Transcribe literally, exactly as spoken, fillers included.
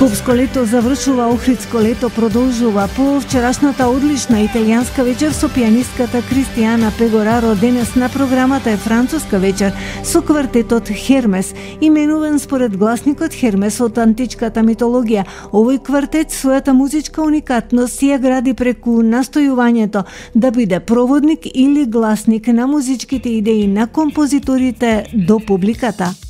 Скопско лето завршува, Охридско лето продолжува. По вчерашната одлична италијанска вечер со пианистката Кристијана Пегораро, денес на програмата е француска вечер со квартетот Хермес, именуван според гласникот Хермес од античката митологија. Овој квартет својата музичка уникатност ја гради преку настојувањето да биде проводник или гласник на музичките идеи на композиторите до публиката.